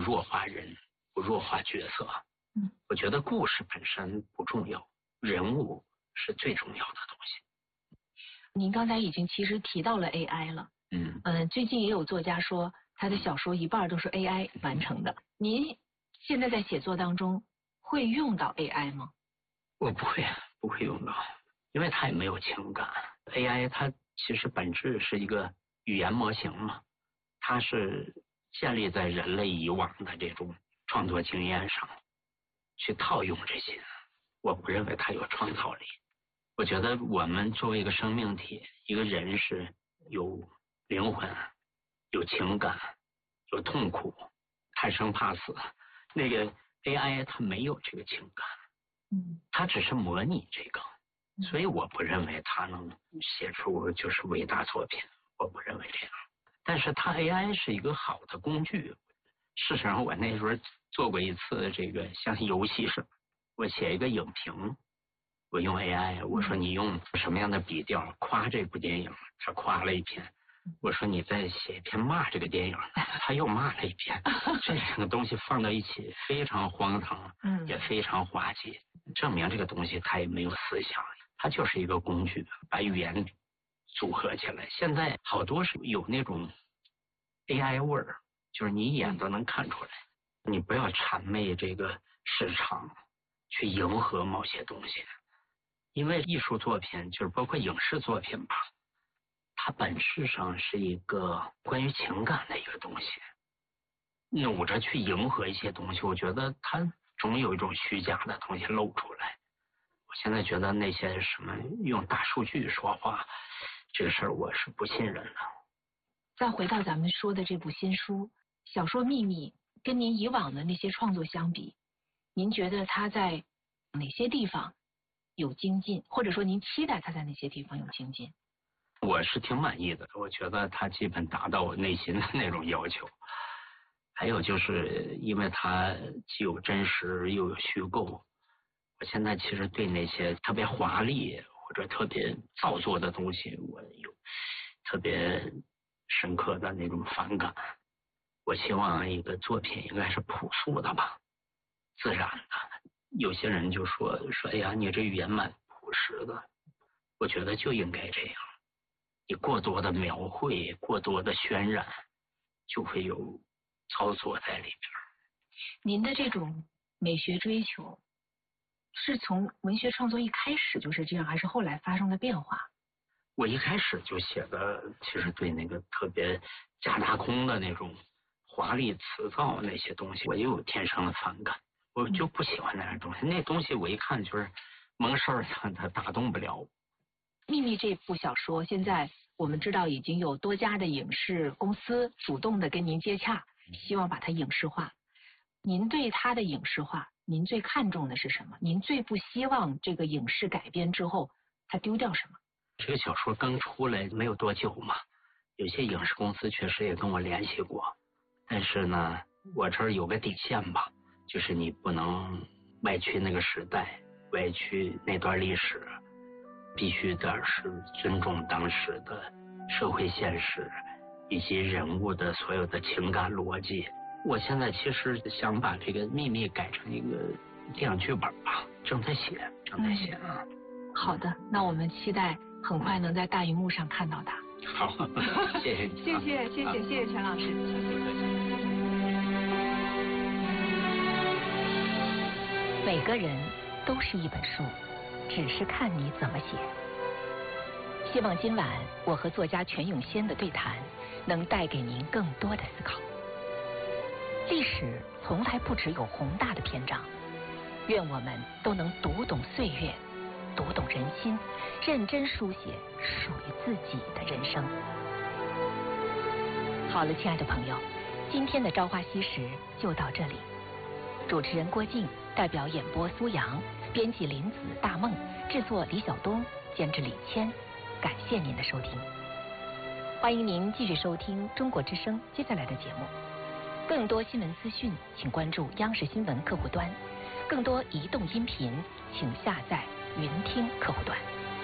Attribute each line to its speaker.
Speaker 1: 弱化人，不弱化角色。我觉得故事本身不重要，人物是最重要的东西。
Speaker 2: 您刚才已经其实提到了 AI 了。最近也有作家说他的小说一半都是 AI 完成的。您现在在写作当中会用到 AI 吗？
Speaker 1: 我不会用到，因为它也没有情感。AI 它其实本质是一个语言模型嘛，它是建立在人类以往的这种创作经验上去套用这些。我不认为它有创造力。我觉得我们作为一个生命体，一个人是有灵魂、有情感、有痛苦、贪生怕死。那个 AI 它没有这个情感，它只是模拟这个，所以我不认为它能写出就是伟大作品，我不认为这样。但是它 AI 是一个好的工具。事实上，我那时候做过一次这个像游戏似的，我写一个影评，我用 AI， 我说你用什么样的笔调夸这部电影，他夸了一篇。我说你再写一篇骂这个电影，他又骂了一篇。这两个东西放到一起非常荒唐，也非常滑稽，证明这个东西它也没有思想，它就是一个工具，把语言组合起来。现在好多是有那种 AI 味儿，就是你一眼都能看出来。你不要谄媚这个市场去迎合某些东西，因为艺术作品就是包括影视作品吧，它本质上是一个关于情感的一个东西。努着去迎合一些东西，我觉得它总有一种虚假的东西露出来。我现在觉得那些什么用大数据说话这个事儿，我是不信任的。
Speaker 2: 再回到咱们说的这部新书小说《秘密》，跟您以往的那些创作相比，您觉得它在哪些地方有精进，或者说您期待它在哪些地方有精进？
Speaker 1: 我是挺满意的，我觉得它基本达到我内心的那种要求。还有就是因为它既有真实又有虚构，我现在其实对那些特别华丽或者特别造作的东西，我有特别深刻的那种反感。我希望一个作品应该是朴素的吧，自然的。有些人就说哎呀，你这语言蛮朴实的，我觉得就应该这样。你过多的描绘，过多的渲染，就会有操作在里边。
Speaker 2: 您的这种美学追求是从文学创作一开始就是这样，还是后来发生了变化？
Speaker 1: 我一开始就写的其实对那个特别假大空的那种华丽辞藻那些东西，我就有天生的反感，我就不喜欢那样东西。那东西我一看就是蒙事儿，它打动不了我。
Speaker 2: 秘密这部小说现在我们知道已经有多家的影视公司主动的跟您接洽，希望把它影视化。您对它的影视化，您最看重的是什么？您最不希望这个影视改编之后它丢掉什么？
Speaker 1: 这个小说刚出来没有多久嘛，有些影视公司确实也跟我联系过，但是呢，我这儿有个底线吧，就是你不能歪曲那个时代，歪曲那段历史，必须得是尊重当时的社会现实以及人物的所有的情感逻辑。我现在其实想把这个秘密改成一个电影剧本吧，正在写啊。
Speaker 2: 好的，那我们期待很快能在大荧幕上看到它。
Speaker 1: 好，谢谢你。
Speaker 2: 谢谢陈老师。
Speaker 3: 每个人都是一本书，只是看你怎么写。希望今晚我和作家全永先的对谈能带给您更多的思考。历史从来不只有宏大的篇章，愿我们都能读懂岁月，读懂人心，认真书写属于自己的人生。好了，亲爱的朋友，今天的《朝花夕拾》就到这里。主持人郭靖，代表演播苏阳，编辑林子、大梦，制作李晓东，监制李谦。感谢您的收听，欢迎您继续收听中国之声接下来的节目。更多新闻资讯，请关注央视新闻客户端；更多移动音频，请下载云听客户端。